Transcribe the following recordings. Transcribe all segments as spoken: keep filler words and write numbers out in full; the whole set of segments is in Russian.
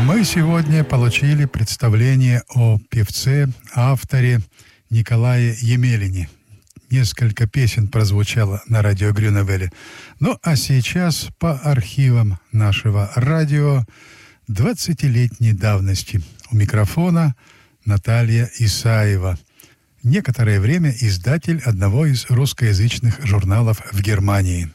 Мы сегодня получили представление о певце, авторе Николае Емелине. Несколько песен прозвучало на радио Грюневеле. Ну, а сейчас по архивам нашего радио двадцатилетней давности. У микрофона Наталья Исаева. Некоторое время издатель одного из русскоязычных журналов в Германии.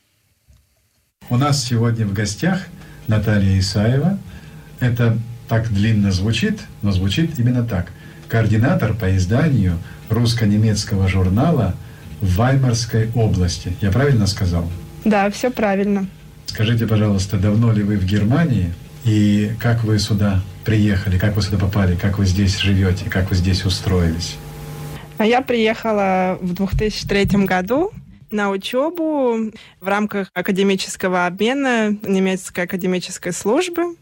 У нас сегодня в гостях Наталья Исаева. Это так длинно звучит, но звучит именно так. Координатор по изданию русско-немецкого журнала в Ваймарской области. Я правильно сказал? Да, все правильно. Скажите, пожалуйста, давно ли вы в Германии и как вы сюда приехали, как вы сюда попали, как вы здесь живете, как вы здесь устроились? Я приехала в две тысячи третьем году на учебу в рамках академического обмена немецкой академической службы.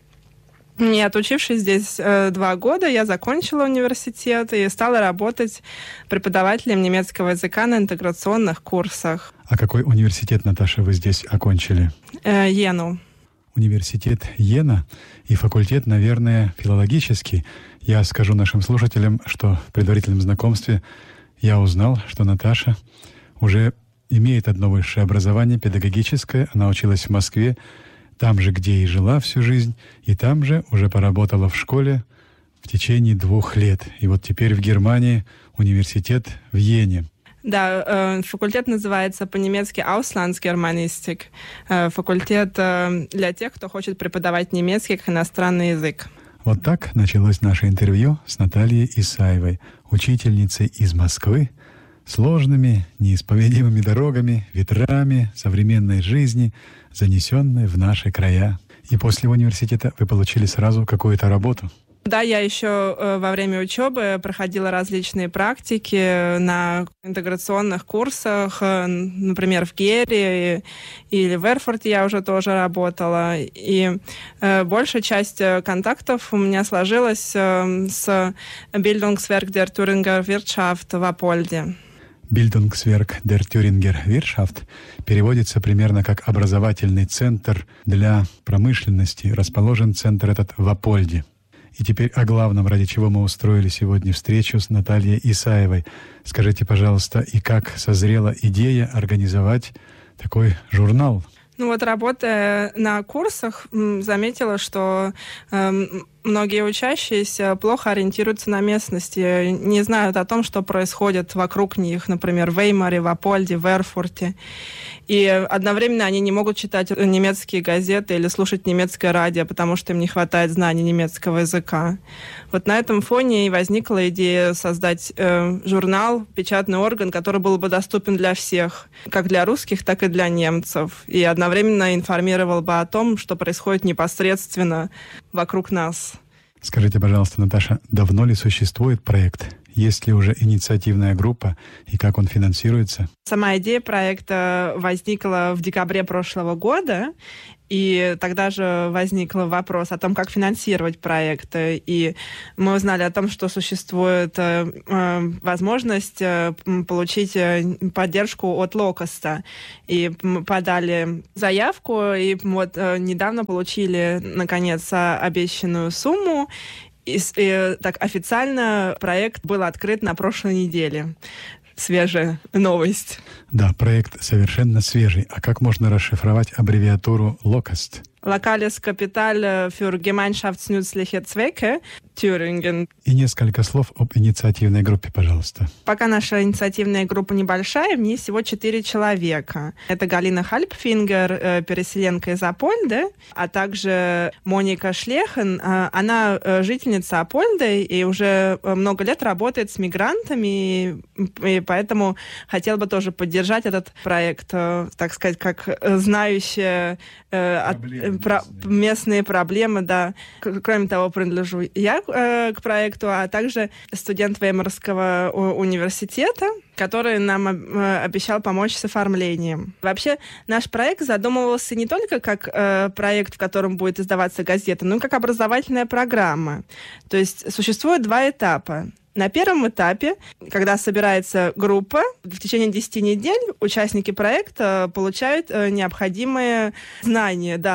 И отучившись здесь э, два года, я закончила университет и стала работать преподавателем немецкого языка на интеграционных курсах. А какой университет, Наташа, вы здесь окончили? Э, Йену. Университет Йена и факультет, наверное, филологический. Я скажу нашим слушателям, что в предварительном знакомстве я узнал, что Наташа уже имеет одно высшее образование, педагогическое. Она училась в Москве, там же, где и жила всю жизнь, и там же уже поработала в школе в течение двух лет. И вот теперь в Германии университет в Йене. Да, э, факультет называется по-немецки Auslandsgermanistik. Э, факультет э, для тех, кто хочет преподавать немецкий как иностранный язык. Вот так началось наше интервью с Натальей Исаевой, учительницей из Москвы, сложными, неисповедимыми дорогами, ветрами современной жизни, занесенной в наши края. И после университета вы получили сразу какую-то работу? Да, я еще э, во время учебы проходила различные практики на интеграционных курсах, э, например, в Гере или в Эрфурте я уже тоже работала. И э, большая часть контактов у меня сложилась э, с Bildungswerk der Thüringer Wirtschaft в Апольде. Bildungswerk der Thüringer Wirtschaft переводится примерно как «образовательный центр для промышленности». Расположен центр этот в Апольде. И теперь о главном, ради чего мы устроили сегодня встречу с Натальей Исаевой. Скажите, пожалуйста, и как созрела идея организовать такой журнал? Ну вот, работая на курсах, заметила, что э, многие учащиеся плохо ориентируются на местности, не знают о том, что происходит вокруг них, например, в Веймаре, в Апольде, в Эрфурте. И одновременно они не могут читать немецкие газеты или слушать немецкое радио, потому что им не хватает знаний немецкого языка. Вот на этом фоне и возникла идея создать э, журнал, печатный орган, который был бы доступен для всех, как для русских, так и для немцев. И одновременно информировал бы о том, что происходит непосредственно вокруг нас. Скажите, пожалуйста, Наташа, давно ли существует проект? Есть ли уже инициативная группа и как он финансируется? Сама идея проекта возникла в декабре прошлого года, и тогда же возник вопрос о том, как финансировать проект. И мы узнали о том, что существует э, возможность э, получить поддержку от Локоста. И мы подали заявку, и вот э, недавно получили, наконец, обещанную сумму. И, и так официально проект был открыт на прошлой неделе. Свежая новость. Да, проект совершенно свежий. А как можно расшифровать аббревиатуру «Локост»? Lokales Kapital für gemeinschaftsnützliche Zwecke Thüringen. И несколько слов об инициативной группе, пожалуйста. Пока наша инициативная группа небольшая, в ней всего четыре человека. Это Галина Хальпфингер, переселенка из Апольды, а также Моника Шлехен. Она жительница Апольды и уже много лет работает с мигрантами, и поэтому хотела бы тоже поддержать этот проект, так сказать, как знающая проблемы, про, местные. местные проблемы, да. Кроме того, принадлежу я э, к проекту, а также студент Веймарского университета, который нам э, обещал помочь с оформлением. Вообще, наш проект задумывался не только как э, проект, в котором будет издаваться газета, но и как образовательная программа. То есть существует два этапа. На первом этапе, когда собирается группа, в течение десяти недель участники проекта получают э, необходимые знания, да,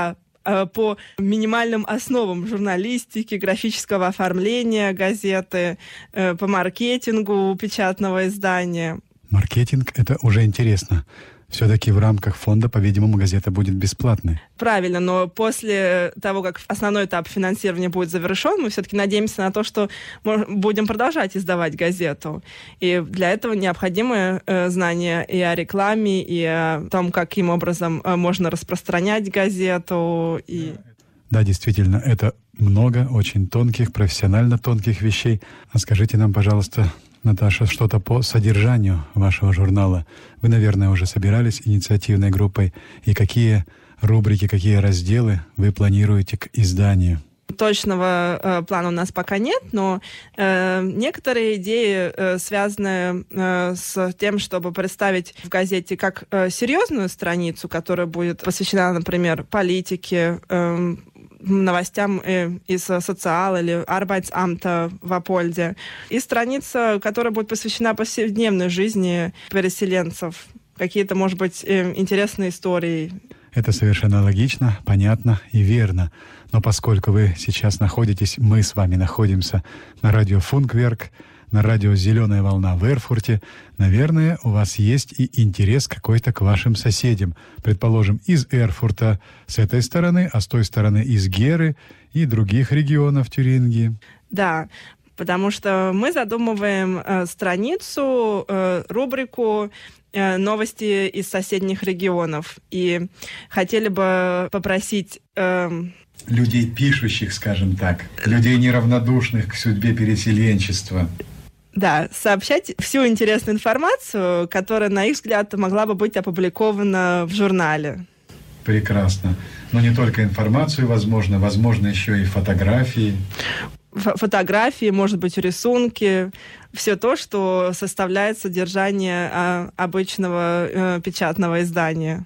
по минимальным основам журналистики, графического оформления газеты, по маркетингу печатного издания. Маркетинг — это уже интересно. Все-таки в рамках фонда, по-видимому, газета будет бесплатной. Правильно, но после того, как основной этап финансирования будет завершен, мы все-таки надеемся на то, что будем продолжать издавать газету. И для этого необходимы э, знания и о рекламе, и о том, каким образом э, можно распространять газету. И... Да, действительно, это много очень тонких, профессионально тонких вещей. А скажите нам, пожалуйста, Наташа, что-то по содержанию вашего журнала. Вы, наверное, уже собирались инициативной группой. И какие рубрики, какие разделы вы планируете к изданию? Точного э, плана у нас пока нет, но э, некоторые идеи э, связаны э, с тем, чтобы представить в газете как э, серьезную страницу, которая будет посвящена, например, политике, э, новостям э, из социала или Arbeitsamta в Апольде, и страница, которая будет посвящена повседневной жизни переселенцев, какие-то, может быть, э, интересные истории. Это совершенно логично, понятно и верно. Но поскольку вы сейчас находитесь, мы с вами находимся на радио Функверк, на радио «Зеленая волна» в Эрфурте, наверное, у вас есть и интерес какой-то к вашим соседям. Предположим, из Эрфурта с этой стороны, а с той стороны из Геры и других регионов Тюрингии. Да, потому что мы задумываем э, страницу, э, рубрику э, «Новости из соседних регионов». И хотели бы попросить... Э, людей, пишущих, скажем так, людей, неравнодушных к судьбе переселенчества. Да, сообщать всю интересную информацию, которая, на их взгляд, могла бы быть опубликована в журнале. Прекрасно. Но не только информацию, возможно, возможно, еще и фотографии. Ф- фотографии, может быть, рисунки, все то, что составляет содержание а, обычного э, печатного издания.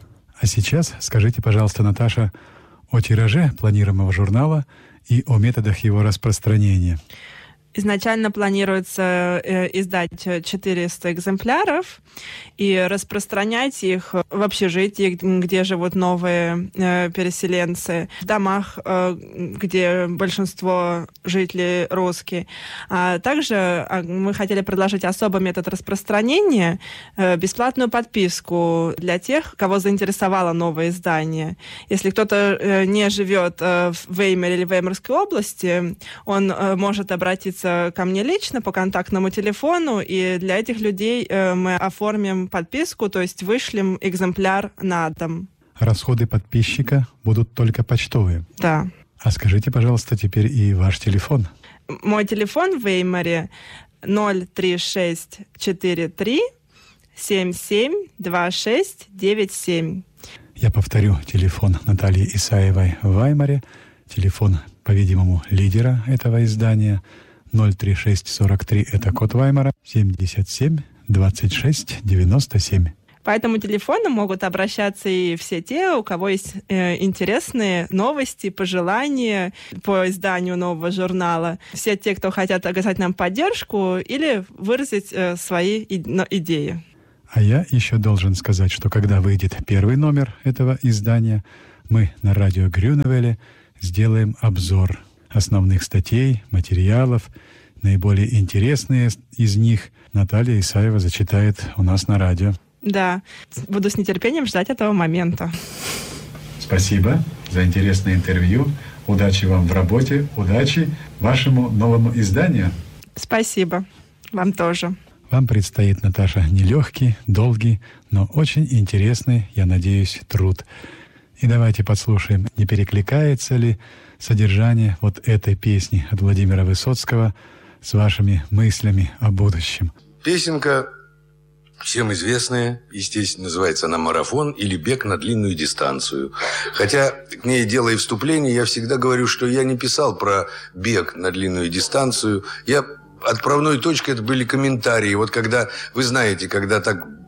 А сейчас скажите, пожалуйста, Наташа, о тираже планируемого журнала и о методах его распространения. Изначально планируется э, издать четыреста экземпляров и распространять их в общежитии, где живут новые э, переселенцы, в домах, э, где большинство жителей русские. А также э, мы хотели предложить особый метод распространения, э, бесплатную подписку для тех, кого заинтересовало новое издание. Если кто-то э, не живет э, в Веймаре или Веймарской области, он э, может обратиться ко мне лично по контактному телефону, и для этих людей э, мы оформим подписку, то есть вышлем экземпляр на дом. Расходы подписчика будут только почтовые? Да. А скажите, пожалуйста, теперь и ваш телефон. Мой телефон в Веймаре ноль три шесть четыре три семь семь два шесть девять семь. Я повторю телефон Натальи Исаевой в Ваймаре, телефон, по-видимому, лидера этого издания — ноль три шесть сорок три, это код Ваймара, семьдесят семь двадцать шесть девяносто семь. По этому телефону могут обращаться и все те, у кого есть э, интересные новости, пожелания по изданию нового журнала. Все те, кто хотят оказать нам поддержку или выразить э, свои и, но, идеи. А я еще должен сказать, что когда выйдет первый номер этого издания, мы на радио Грюневеле сделаем обзор основных статей, материалов. Наиболее интересные из них Наталья Исаева зачитает у нас на радио. Да, буду с нетерпением ждать этого момента. Спасибо за интересное интервью. Удачи вам в работе, удачи вашему новому изданию. Спасибо. Вам тоже. Вам предстоит, Наташа, нелегкий, долгий, но очень интересный, я надеюсь, труд. И давайте послушаем, не перекликается ли содержание вот этой песни от Владимира Высоцкого с вашими мыслями о будущем. Песенка всем известная, естественно, называется она «Марафон» или «Бег на длинную дистанцию». Хотя к ней, делая вступление, я всегда говорю, что я не писал про бег на длинную дистанцию. Я... Отправной точкой это были комментарии. Вот когда, вы знаете, когда так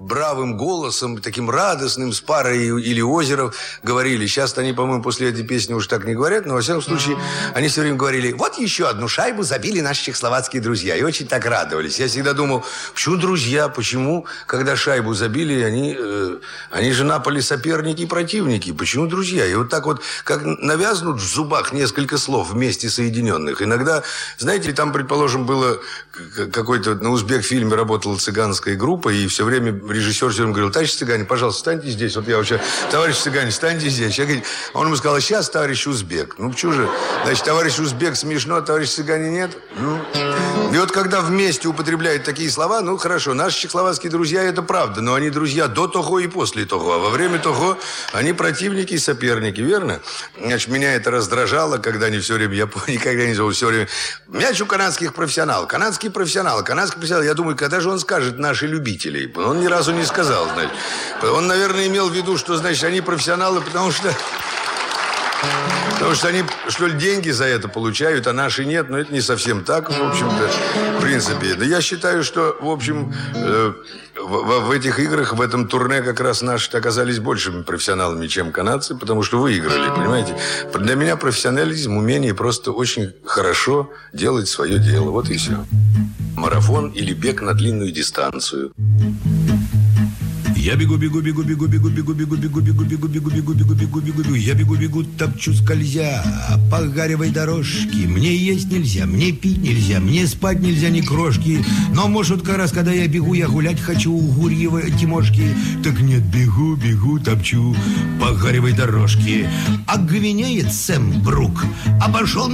бравым голосом, таким радостным, с парой или Озеров говорили. Сейчас-то они, по-моему, после этой песни уже так не говорят, но, во всяком случае, они все время говорили: вот еще одну шайбу забили наши чехословацкие друзья. И очень так радовались. Я всегда думал, почему друзья, почему, когда шайбу забили, они, э, они же Наполи соперники и противники. Почему друзья? И вот так вот, как навязнут в зубах несколько слов вместе соединенных. Иногда, знаете, там, предположим, было какой-то, на узбек-фильме работала цыганская группа, и все время режиссер все время говорил: товарищ цыгане, пожалуйста, встаньте здесь. Вот я вообще, товарищ цыгане, встаньте здесь. Я говорю, он ему сказал: сейчас, товарищ узбек. Ну, почему же? Значит, товарищ узбек смешно, а товарищ цыгане нет? Ну. И вот когда вместе употребляют такие слова, ну, хорошо, наши чехословацкие друзья, это правда, но они друзья до того и после того. А во время того они противники и соперники, верно? Значит, меня это раздражало, когда они все время, я никогда не забыл, все время: мяч у канадских профессионалов, канадские профессионалы, канадские профессионалы. Я думаю, когда же он скажет наши любители? Он ни разу не сказал, значит. Он, наверное, имел в виду, что, значит, они профессионалы, потому что... Потому что они, что ли, деньги за это получают, а наши нет. Но это не совсем так, в общем-то, в принципе. Да я считаю, что, в общем, э, в, в этих играх, в этом турне как раз наши оказались большими профессионалами, чем канадцы, потому что выиграли, понимаете? Для меня профессионализм, умение просто очень хорошо делать свое дело. Вот и все. Марафон или бег на длинную дистанцию. Я бегу, бегу, бегу, бегу, бегу, бегу, бегу, бегу, бегу, бегу, бегу, бегу, бегу, бегу, бегу, бегу. Я бегу, бегу, топчу скользя по гаревой дорожке. Мне есть нельзя, мне пить нельзя, мне спать нельзя ни крошки. Но, может, как раз, когда я бегу, я гулять хочу у Гурьева Тимошки. Так нет, бегу, бегу, топчу по гаревой дорожке. А гвинеец Сэм Брук обошел